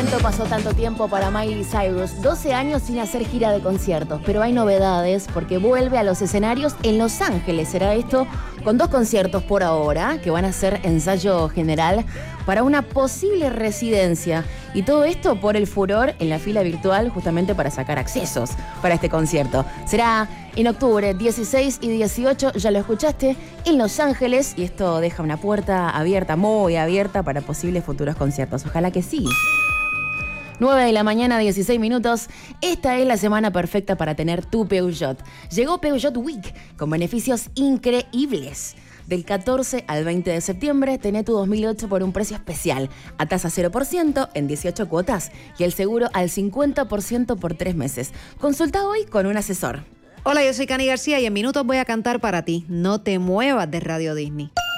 Pasó tanto tiempo para Miley Cyrus, 12 años sin hacer gira de conciertos, pero hay novedades porque vuelve a los escenarios en Los Ángeles. Será esto con 2 conciertos por ahora, que van a ser ensayo general para una posible residencia. Y todo esto por el furor en la fila virtual, justamente para sacar accesos para este concierto. Será en octubre 16 y 18, ya lo escuchaste, en Los Ángeles, y esto deja una puerta abierta, muy abierta, para posibles futuros conciertos. Ojalá que sí. 9 de la mañana, 16 minutos. Esta es la semana perfecta para tener tu Peugeot. Llegó Peugeot Week con beneficios increíbles. Del 14 al 20 de septiembre, tené tu 2008 por un precio especial, a tasa 0% en 18 cuotas y el seguro al 50% por 3 meses. Consulta hoy con un asesor. Hola, yo soy Cani García y en minutos voy a cantar para ti. No te muevas de Radio Disney.